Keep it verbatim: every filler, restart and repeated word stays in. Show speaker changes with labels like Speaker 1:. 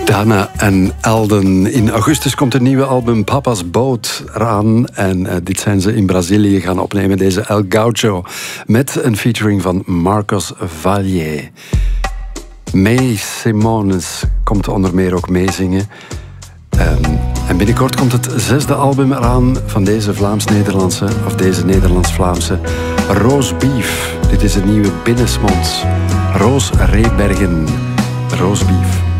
Speaker 1: Dana en Elden. In augustus komt een nieuwe album Papa's Boat eraan. En uh, dit zijn ze in Brazilië gaan opnemen, deze El Gaucho. Met een featuring van Marcos Valle. May Simones komt onder meer ook meezingen. Um, en binnenkort komt het zesde album eraan van deze Vlaams-Nederlandse, of deze Nederlands-Vlaamse Roos Beef. Dit is een nieuwe Binnensmonds. Roos Rebergen. Roos Beef.